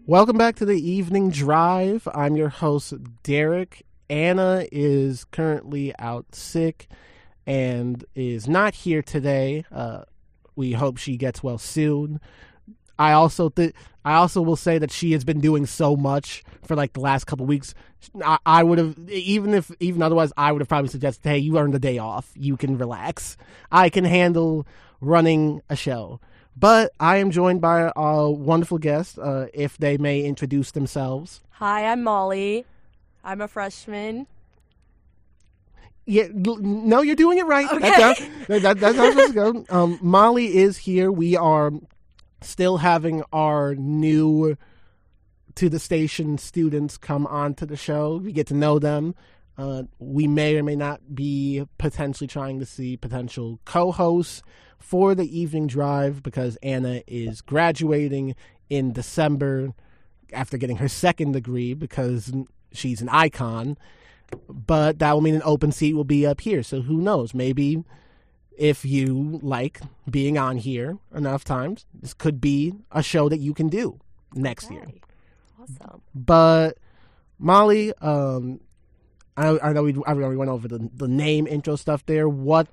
Welcome back to the Evening Drive. I'm your host, Derek. Anna is currently out sick and is not here today. We hope she gets well soon. I also will say that she has been doing so much for like the last couple weeks. I would have even otherwise I would have probably suggested, hey, you earned a day off. You can relax. I can handle running a show. But I am joined by a wonderful guest, if they may introduce themselves. Hi, I'm Molly. I'm a freshman. Yeah, no, you're doing it right. Okay. That's how it's supposed to go. Molly is here. We are still having our new to the station students come onto the show. We get to know them. We may or may not be potentially trying to see potential co-hosts for the Evening Drive because Anna is graduating in December after getting her second degree because she's an icon. But that will mean an open seat will be up here. So who knows? Maybe if you like being on here enough times, this could be a show that you can do next year. Awesome. But Molly, I know we went over the name intro stuff there.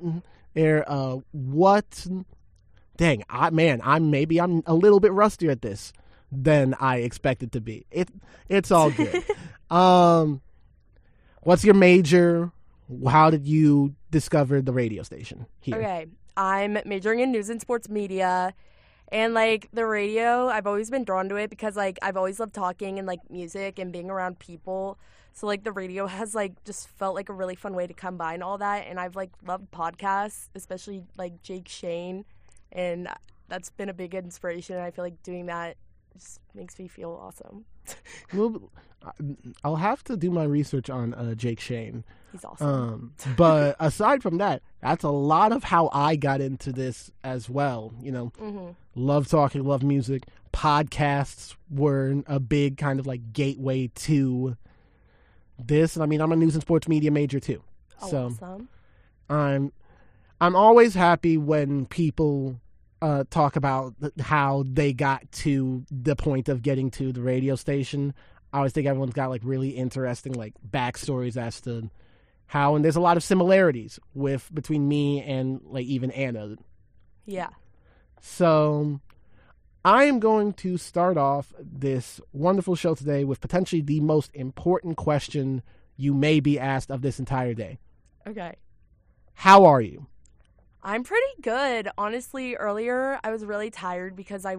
Dang, I'm a little bit rustier at this than I expected to be. It's all good. What's your major? How did you discover the radio station here? Okay, I'm majoring in news and sports media. And, like, the radio, I've always been drawn to it because, like, I've always loved talking and, like, music and being around people. So, like, the radio has, like, just felt like a really fun way to combine all that. And I've, like, loved podcasts, especially, like, Jake Shane. And that's been a big inspiration. And I feel like doing that just makes me feel awesome. Well, I'll have to do my research on Jake Shane. He's awesome. But aside from that, that's a lot of how I got into this as well. You know, love talking, love music. Podcasts were a big kind of like gateway to this. And I mean, I'm a news and sports media major too. Oh, so awesome. I'm always happy when people talk about how they got to the point of getting to the radio station. I always think everyone's got like really interesting like backstories as to how, and there's a lot of similarities between me and like even Anna. Yeah. So I am going to start off this wonderful show today with potentially the most important question you may be asked of this entire day. Okay. How are you? I'm pretty good. Honestly, earlier I was really tired because I